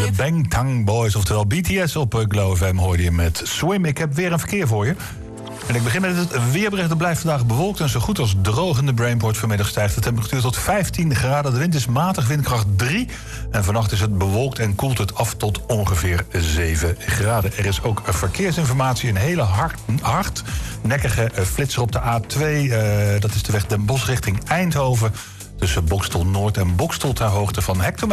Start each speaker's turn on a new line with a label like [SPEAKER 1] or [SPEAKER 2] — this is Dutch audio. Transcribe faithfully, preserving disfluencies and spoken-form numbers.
[SPEAKER 1] De Bangtan Boys, oftewel B T S op uh, Glow F M hoorde je met Swim. Ik heb weer een verkeer voor je. En ik begin met het weerbericht. Het blijft vandaag bewolkt en zo goed als droog in de Brainport. Vanmiddag stijgt de temperatuur tot vijftien graden. De wind is matig, windkracht drie. En vannacht is het bewolkt en koelt het af tot ongeveer zeven graden. Er is ook verkeersinformatie. Een hele hard, hardnekkige flitser op de A twee. Uh, dat is de weg Den Bosch richting Eindhoven. Tussen Bokstel Noord en Bokstel ter hoogte van Hector.